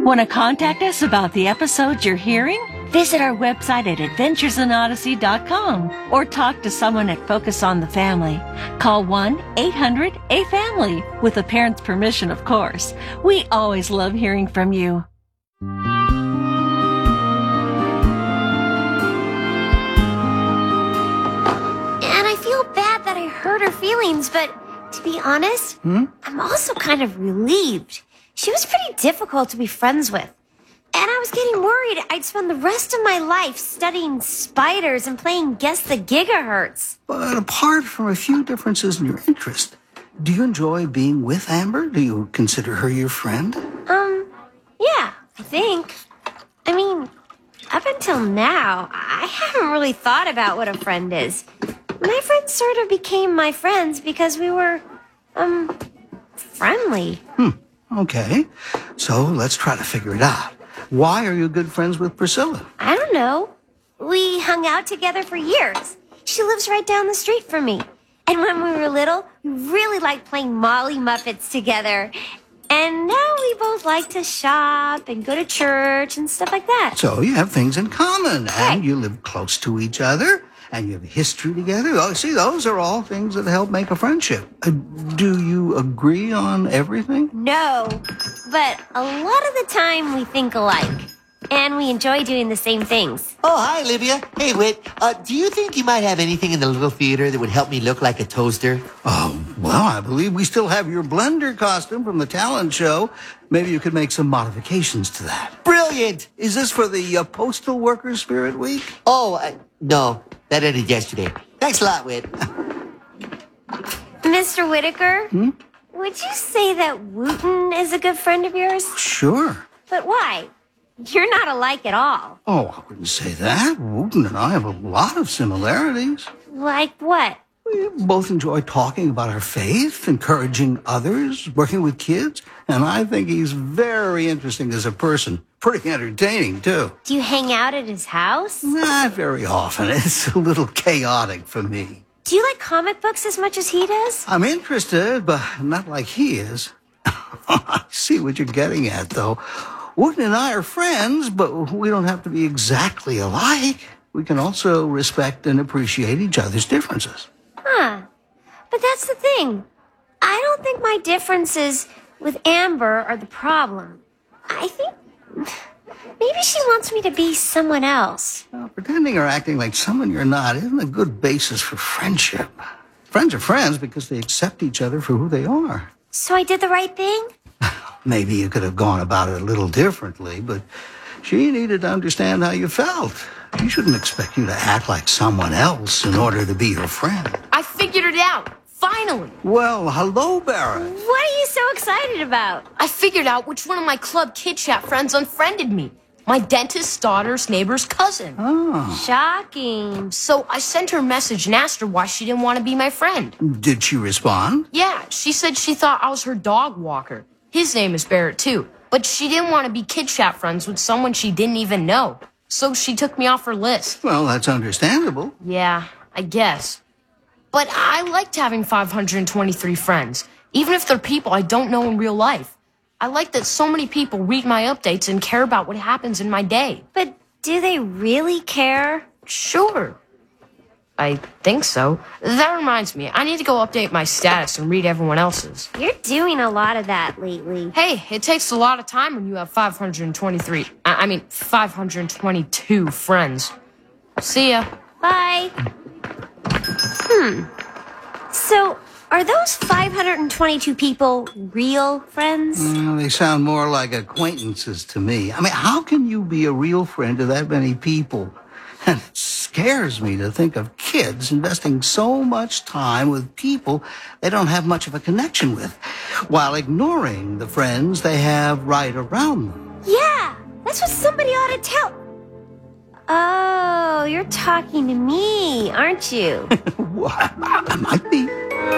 Want to contact us about the episodes you're hearing? Visit our website at adventuresinodyssey.com or talk to someone at Focus on the Family. Call 1-800-A-FAMILY, with a parent's permission, of course. We always love hearing from you. And I feel bad that I hurt her feelings, but to be honest, I'm also kind of relieved. She was pretty difficult to be friends with. And I was getting worried I'd spend the rest of my life studying spiders and playing Guess the Gigahertz. But apart from a few differences in your interest, do you enjoy being with Amber? Do you consider her your friend? Yeah, I think. I mean, up until now, I haven't really thought about what a friend is. My friends sort of became my friends because we were, friendly. Okay, so let's try to figure it out. Why are you good friends with Priscilla? I don't know. We hung out together for years. She lives right down the street from me. And when we were little, we really liked playing Molly Muppets together. And now we both like to shop and go to church and stuff like that. So you have things in common, Right. and you live close to each other, and you have history together. Oh, see, those are all things that help make a friendship. Do you agree on everything? No, but a lot of the time we think alike. And we enjoy doing the same things. Oh, hi, Olivia. Hey, Whit. Do you think you might have anything in the little theater that would help me look like a toaster? Oh, well, I believe we still have your blender costume from the talent show. Maybe you could make some modifications to that. Brilliant! Is this for the Postal Workers Spirit Week? Oh, no. That ended yesterday. Thanks a lot, Whit. Mr. Whitaker, would you say that Wooten is a good friend of yours? Sure. But why? You're not alike at all. Oh, I wouldn't say that. Wooten and I have a lot of similarities. Like what? We both enjoy talking about our faith, encouraging others, working with kids, and I think he's very interesting as a person. Pretty entertaining, too. Do you hang out at his house? Not very often. It's a little chaotic for me. Do you like comic books as much as he does? I'm interested, but not like he is. I see what you're getting at, though. Wooten and I are friends, but we don't have to be exactly alike. We can also respect and appreciate each other's differences. Huh. But that's the thing. I don't think my differences with Amber are the problem. I think maybe she wants me to be someone else. Well, pretending or acting like someone you're not isn't a good basis for friendship. Friends are friends because they accept each other for who they are. So I did the right thing? Maybe you could have gone about it a little differently, but she needed to understand how you felt. She shouldn't expect you to act like someone else in order to be your friend. I figured it out. Finally. Well, hello, Barrett. What are you so excited about? I figured out which one of my Club Kid Chat friends unfriended me. My dentist's daughter's neighbor's cousin. Shocking. So I sent her a message and asked her why she didn't want to be my friend. Did she respond? Yeah, she said she thought I was her dog walker. His name is Barrett, too. But she didn't want to be Kid Chat friends with someone she didn't even know. So she took me off her list. Well, that's understandable. Yeah, I guess. But I liked having 523 friends, even if they're people I don't know in real life. I like that so many people read my updates and care about what happens in my day. But do they really care? Sure. I think so. That reminds me, I need to go update my status and read everyone else's. You're doing a lot of that lately. Hey, it takes a lot of time when you have 522 friends. See ya. Bye. So, are those 522 people real friends? Well, they sound more like acquaintances to me. I mean, how can you be a real friend to that many people? And it scares me to think of kids investing so much time with people they don't have much of a connection with, while ignoring the friends they have right around them. Yeah, that's what somebody ought to tell. Oh, you're talking to me, aren't you? Well, I might be.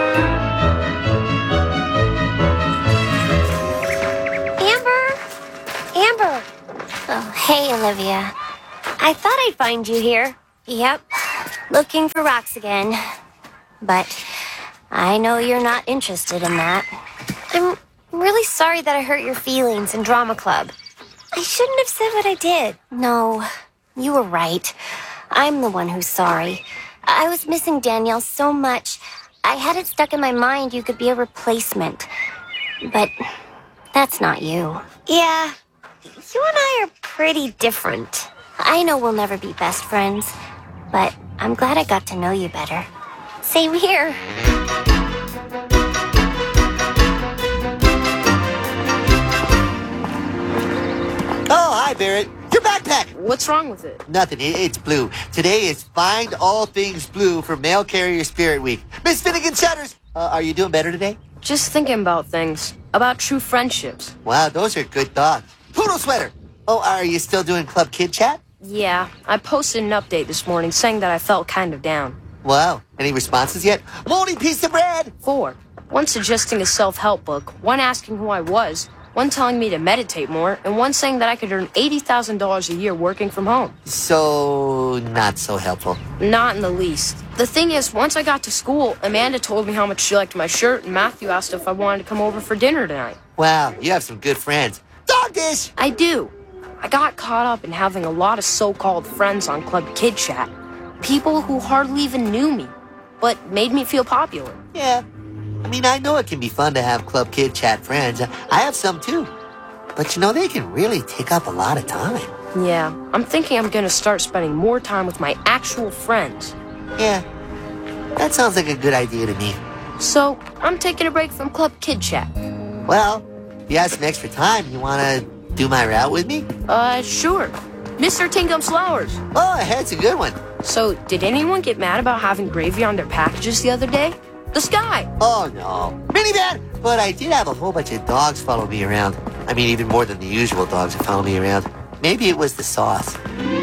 Amber. Oh, hey, Olivia. I thought I'd find you here. Yep, looking for rocks again. But I know you're not interested in that. I'm really sorry that I hurt your feelings in drama club. I shouldn't have said what I did. No, you were right. I'm the one who's sorry. I was missing Danielle so much. I had it stuck in my mind you could be a replacement. But that's not you. Yeah, you and I are pretty different. I know we'll never be best friends, but I'm glad I got to know you better. Same here. Oh, hi, Barrett. Your backpack. What's wrong with it? Nothing. It's blue. Today is Find All Things Blue for Mail Carrier Spirit Week. Miss Finnegan Shutters, are you doing better today? Just thinking about things. About true friendships. Wow, those are good thoughts. Poodle Sweater. Oh, are you still doing Club Kid Chat? Yeah, I posted an update this morning saying that I felt kind of down. Wow. Any responses yet? Moldy piece of bread. 4. One suggesting a self-help book, one asking who I was, one telling me to meditate more, and one saying that I could earn $80,000 a year working from home. So, not so helpful. Not in the least. The thing is, once I got to school, Amanda told me how much she liked my shirt, and Matthew asked if I wanted to come over for dinner tonight. Wow, you have some good friends. Dog dish! I do. I got caught up in having a lot of so-called friends on Club Kid Chat. People who hardly even knew me, but made me feel popular. Yeah. I mean, I know it can be fun to have Club Kid Chat friends. I have some too. But you know, they can really take up a lot of time. Yeah, I'm thinking I'm gonna start spending more time with my actual friends. Yeah, that sounds like a good idea to me. So, I'm taking a break from Club Kid Chat. Well, if you have some extra time, you want to do my route with me? Sure. Mr. Tingum's Flowers. Oh, that's a good one. So, did anyone get mad about having gravy on their packages the other day? The Sky. Oh, no. Minivan! But I did have a whole bunch of dogs follow me around. I mean, even more than the usual dogs that follow me around. Maybe it was the sauce.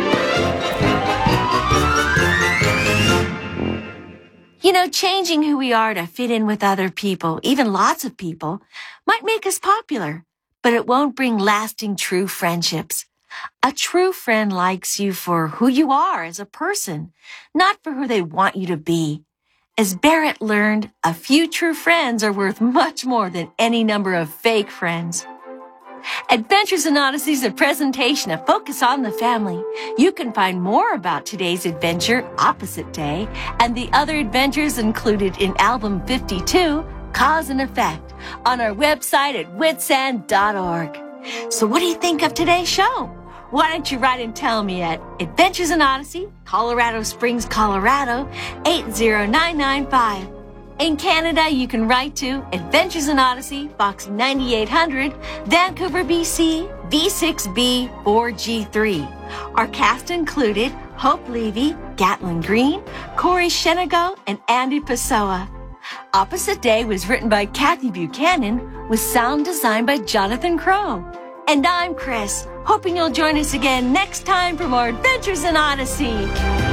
You know, changing who we are to fit in with other people, even lots of people, might make us popular, but it won't bring lasting true friendships. A true friend likes you for who you are as a person, not for who they want you to be. As Barrett learned, a few true friends are worth much more than any number of fake friends. Adventures in Odyssey is a presentation of Focus on the Family. You can find more about today's adventure, Opposite Day, and the other adventures included in Album 52, Cause and Effect, on our website at witsend.org. So what do you think of today's show? Why don't you write and tell me at Adventures in Odyssey, Colorado Springs, Colorado, 80995. In Canada, you can write to Adventures in Odyssey, Box 9800, Vancouver, BC, V6B 4G3. Our cast included Hope Levy, Gatlin Green, Corey Shenago, and Andy Pessoa. Opposite Day was written by Kathy Buchanan with sound design by Jonathan Crow. And I'm Chris, hoping you'll join us again next time for more Adventures in Odyssey.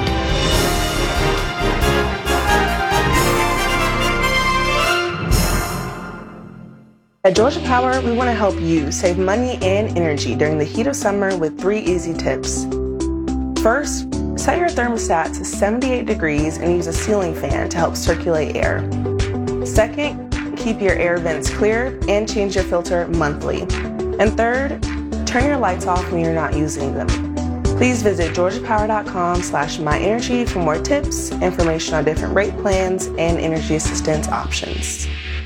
At Georgia Power, we want to help you save money and energy during the heat of summer with 3 easy tips. First, set your thermostat to 78 degrees and use a ceiling fan to help circulate air. Second, keep your air vents clear and change your filter monthly. And third, turn your lights off when you're not using them. Please visit georgiapower.com/myenergy for more tips, information on different rate plans, and energy assistance options.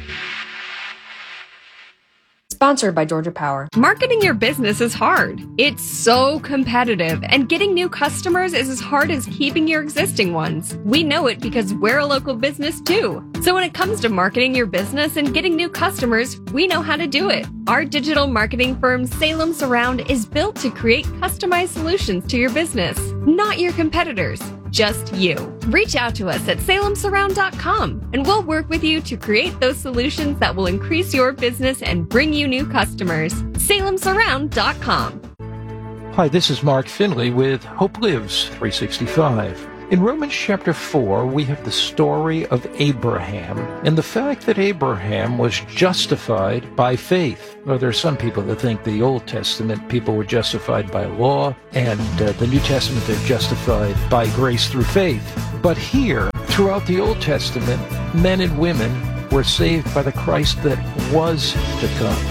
Sponsored by Georgia Power. Marketing your business is hard. It's so competitive, and getting new customers is as hard as keeping your existing ones. We know it because we're a local business too. So when it comes to marketing your business and getting new customers, we know how to do it. Our digital marketing firm, Salem Surround, is built to create customized solutions to your business, not your competitors. Just you. Reach out to us at salemsurround.com and we'll work with you to create those solutions that will increase your business and bring you new customers. salemsurround.com. Hi, this is Mark Finley with Hope Lives 365. In Romans chapter 4, we have the story of Abraham and the fact that Abraham was justified by faith. Well, there are some people that think the Old Testament people were justified by law, and the New Testament they're justified by grace through faith. But here, throughout the Old Testament, men and women were saved by the Christ that was to come.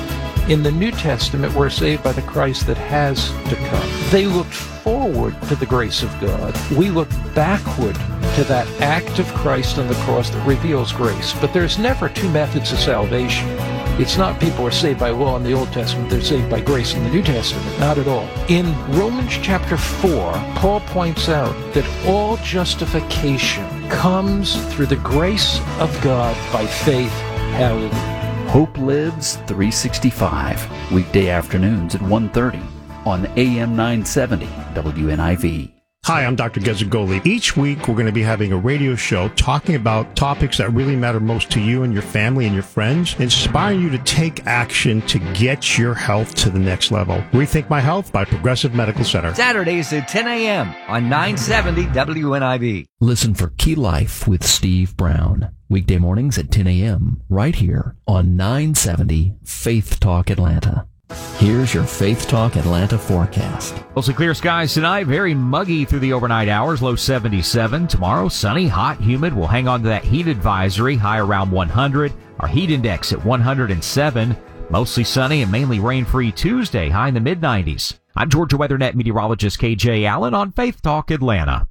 In the New Testament, we're saved by the Christ that has to come. They looked forward to the grace of God. We look backward to that act of Christ on the cross that reveals grace. But there's never two methods of salvation. It's not people are saved by law in the Old Testament, they're saved by grace in the New Testament. Not at all. In Romans chapter 4, Paul points out that all justification comes through the grace of God by faith. Hallelujah. Hope Lives 365, weekday afternoons at 1:30 on AM 970 WNIV. Hi, I'm Dr. Gezagoli. Each week, we're going to be having a radio show talking about topics that really matter most to you and your family and your friends, inspiring you to take action to get your health to the next level. Rethink My Health by Progressive Medical Center. Saturdays at 10 a.m. on 970 WNIV. Listen for Key Life with Steve Brown. Weekday mornings at 10 a.m. right here on 970 Faith Talk Atlanta. Here's your Faith Talk Atlanta forecast. Mostly clear skies tonight, very muggy through the overnight hours, low 77. Tomorrow, sunny, hot, humid. We'll hang on to that heat advisory, high around 100. Our heat index at 107. Mostly sunny and mainly rain-free Tuesday, high in the mid-90s. I'm Georgia WeatherNet meteorologist KJ Allen on Faith Talk Atlanta.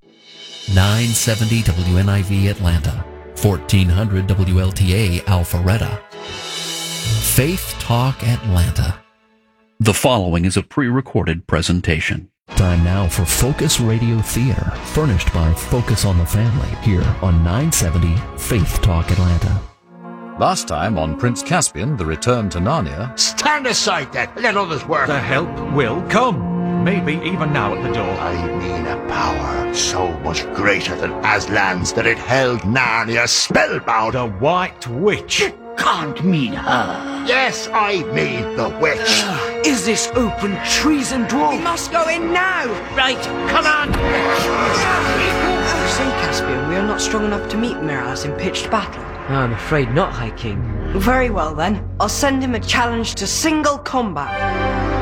970 WNIV Atlanta, 1400 WLTA Alpharetta. Faith Talk Atlanta. The following is a pre-recorded presentation. Time now for Focus Radio Theater, furnished by Focus on the Family, here on 970 Faith Talk Atlanta. Last time on Prince Caspian, The Return to Narnia. Stand aside then, let others work. The help will come. Maybe even now at the door. I mean a power so much greater than Aslan's that it held Narnia spellbound. The White Witch. Can't mean her. Yes, I mean the witch. Is this open treason, dwarf? We must go in now. Right, come on. You see, Caspian, we are not strong enough to meet Miraz in pitched battle. I'm afraid not, High King. Very well then. I'll send him a challenge to single combat.